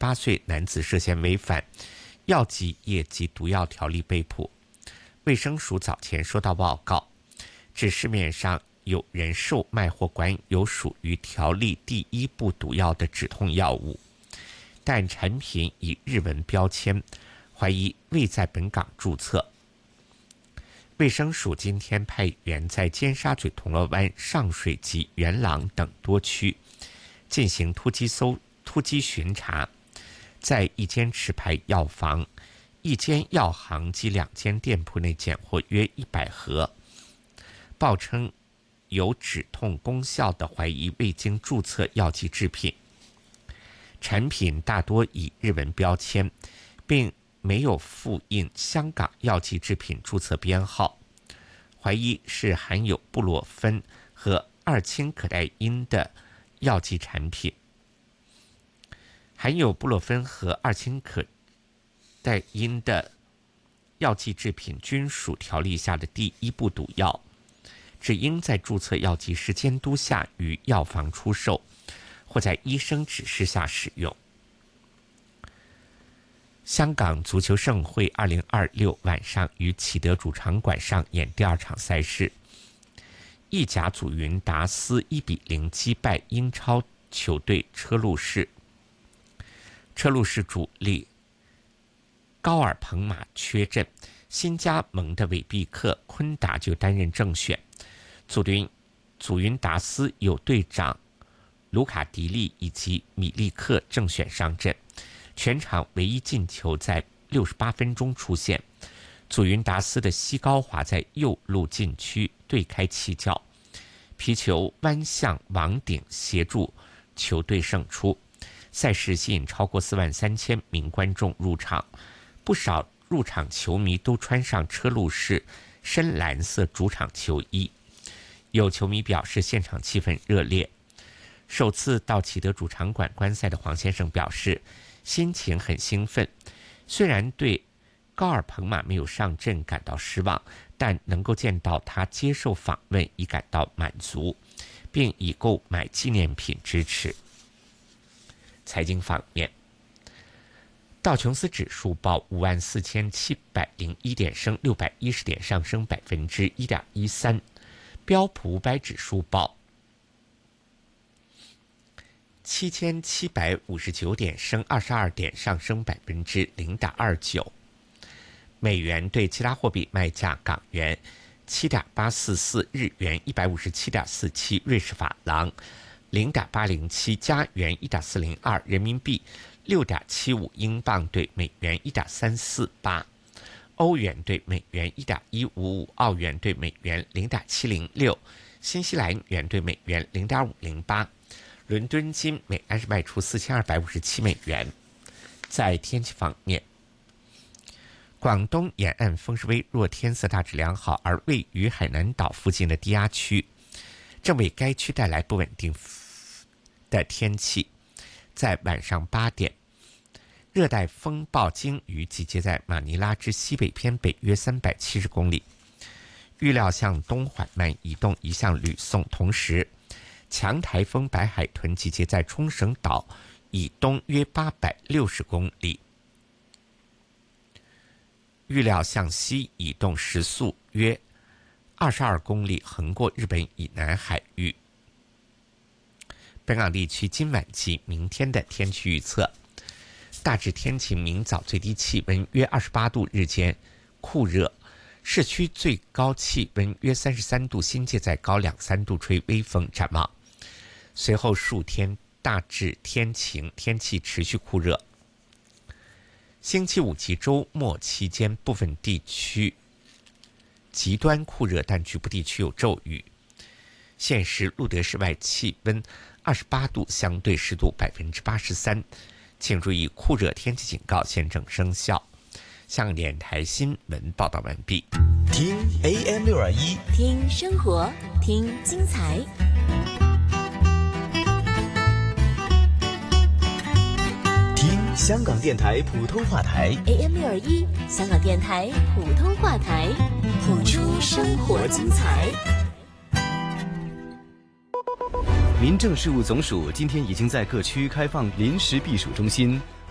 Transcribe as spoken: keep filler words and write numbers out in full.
八岁男子涉嫌违反药剂业及毒药条例被捕。卫生署早前收到报告，指市面上有人售卖或管有属于条例第一部毒药的止痛药物，但产品以日文标签，怀疑未在本港注册。卫生署今天派员在尖沙咀、铜锣湾、上水及元朗等多区进行突击搜突击巡查，在一间持牌药房、一间药行及两间店铺内检获约一百盒报称有止痛功效的怀疑未经注册药剂制品，产品大多以日文标签，并没有复印香港药剂制品注册编号，怀疑是含有布洛芬和二氢可待因的药剂产品。含有布洛芬和二氢可待因的药剂制品均属条例下的第一部毒药，只应在注册药剂师监督下于药房出售，或在医生指示下使用。香港足球盛会二零二六晚上于启德主场馆上演第二场赛事，意甲祖云达斯一比零击败英超球队车路士。车路士主力高尔彭马缺阵，新加盟的韦毕克、昆达就担任正选。祖云祖云达斯有队长卢卡迪利以及米利克正选上阵。全场唯一进球在六十八分钟出现，祖云达斯的西高华在右路禁区对开起脚，皮球弯向网顶协助球队胜出。赛事吸引超过四万三千名观众入场，不少入场球迷都穿上车路士深蓝色主场球衣。有球迷表示现场气氛热烈。首次到启德主场馆观赛的黄先生表示心情很兴奋，虽然对高尔彭马没有上阵感到失望，但能够见到他接受访问已感到满足，并以购买纪念品支持。财经方面，道琼斯指数报五万四千七百零一点，升六百一十点，上升百分之一点一三。标普五百指数报七千七百五十九点，升二十二点，上升百分之零点二九。美元对其他货币卖价：港元七点八四四，日元一百五十七点四七，瑞士法郎零点八零七，加元一点四零二，人民币六点七五，英镑对美元一点三四八，欧元对美元一点一五五，澳元对美元零点七零六，新西兰元对美元零点五零八。伦敦金每安士卖出四千二百五十七美元。在天气方面，广东沿岸风势微弱，天色大致良好，而位于海南岛附近的低压区正为该区带来不稳定的天气。在晚上八点，热带风暴鲸鱼集结在马尼拉之西北偏北约三百七十公里，预料向东缓慢移动，移向吕宋。同时，强台风白海豚集结在冲绳岛以东约八百六十公里，预料向西移动，时速约二十二公里，横过日本以南海域。本港地区今晚及明天的天气预测：大致天晴，明早最低气温约二十八度，日间酷热，市区最高气温约三十三度，新界再高两三度，吹微风。展望随后数天大致天晴，天气持续酷热。星期五及周末期间，部分地区极端酷热，但局部地区有骤雨。现时路德室外气温二十八度，相对湿度百分之八十三。请注意，酷热天气警告现正生效。香港电台新闻报道完毕。 听 A M 六二一， 听生活，听精彩。 听香港电台普通话台 A M 六二一，香港电台普通话台，谱出生活精彩。 民政事务总署今天已经在各区开放临时避暑中心。